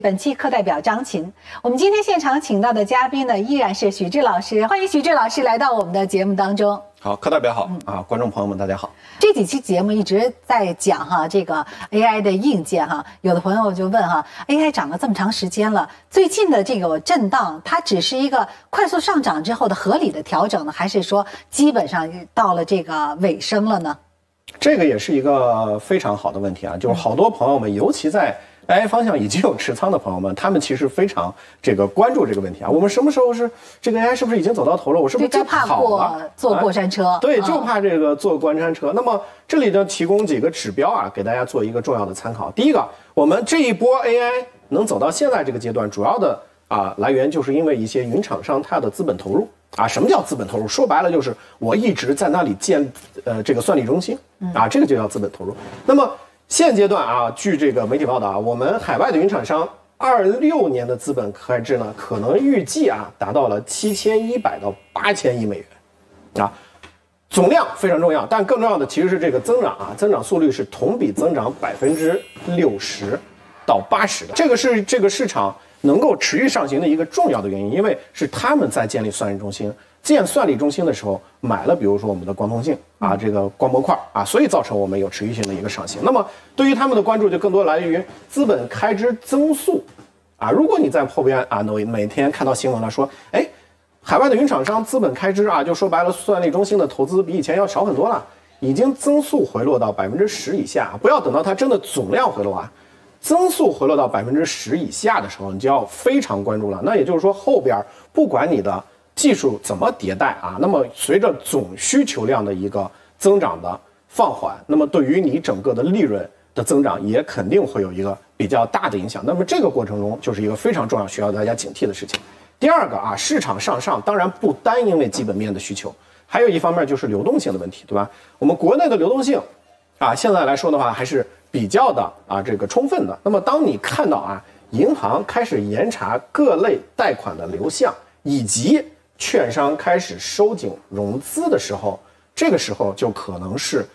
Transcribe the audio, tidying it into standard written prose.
本期课代表张琴，我们今天现场请到的嘉宾呢，依然是许志老师，欢迎许志老师来到我们的节目当中。 好，课代表好啊，观众朋友们大家好。 这几期节目一直在讲这个 AI 的硬件有的朋友就问AI 涨了这么长时间了，最近的这个震荡，它只是一个快速上涨之后的合理的调整呢，还是说基本上到了这个尾声了呢？ 这个也是一个非常好的问题啊，就是好多朋友们，尤其在 AI 方向已经有持仓的朋友们，他们其实非常关注这个问题啊。我们什么时候是这个 AI 是不是已经走到头了？我是不是就跑了？ 坐过山车？ 对，就怕这个坐过山车。那么这里呢，提供几个指标啊，给大家做一个重要的参考。第一个，我们这一波 AI 能走到现在这个阶段，主要的来源就是因为一些云厂商它的资本投入啊。什么叫资本投入？说白了就是我一直在那里建这个算力中心啊，这个就叫资本投入。那么现阶段啊，据这个媒体报道啊，我们海外的云厂商26年的资本开支呢，可能预计达到了7100到8000亿美元啊，总量非常重要，但更重要的其实是这个增长啊，增长速率是同比增长60%到80%的，这个是这个市场能够持续上行的一个重要的原因，因为是他们在建立算力中心。建算力中心的时候买了比如说我们的光通信啊，这个光模块啊，所以造成我们有持续性的一个上行。那么对于他们的关注就更多来源于资本开支增速啊。如果你在后边每天看到新闻了说，海外的云厂商资本开支就说白了，算力中心的投资比以前要少很多了，已经增速回落到10%以下。不要等到它真的总量回落增速回落到10%以下的时候，你就要非常关注了。那也就是说，后边不管你的技术怎么迭代那么随着总需求量的一个增长的放缓，那么对于你整个的利润的增长也肯定会有一个比较大的影响。那么这个过程中就是一个非常重要需要大家警惕的事情。第二个市场向上当然不单因为基本面的需求，还有一方面就是流动性的问题，对吧？我们国内的流动性现在来说的话还是比较的这个充分的。那么当你看到银行开始严查各类贷款的流向，以及券商开始收紧融资的时候，这个时候就可能是